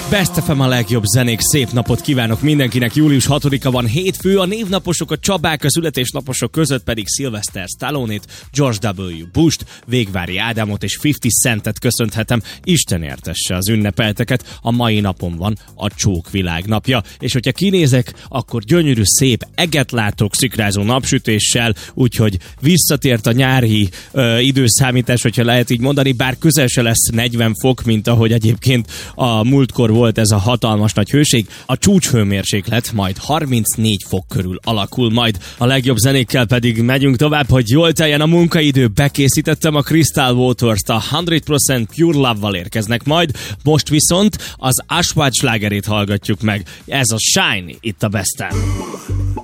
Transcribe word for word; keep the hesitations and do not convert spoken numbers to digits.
Best ef em a legjobb zenék, szép napot kívánok mindenkinek. Július hatodika van, hétfő, a névnaposok, a Csabák, a születésnaposok között pedig Sylvester Stallone-t, George W. Bush-t, Végvári Ádámot és fifty Centet köszönhetem. Isten értesse az ünnepelteket. A mai napon van a Csók világnapja, és hogyha kinézek, akkor gyönyörű, szép eget látok szikrázó napsütéssel, úgyhogy visszatért a nyári ö, időszámítás, hogyha lehet így mondani, bár közel se lesz negyven fok, mint ahogy egyébként a múltkor volt ez a hatalmas nagy hőség. A csúcshőmérséklet majd harmincnégy fok körül alakul majd. A legjobb zenékkel pedig megyünk tovább, hogy jól teljen a munkaidő. Bekészítettem a Crystal Waters-t, a száz százalék Pure Love-val érkeznek majd. Most viszont az Aswad slágerét hallgatjuk meg. Ez a Shine itt a Besten.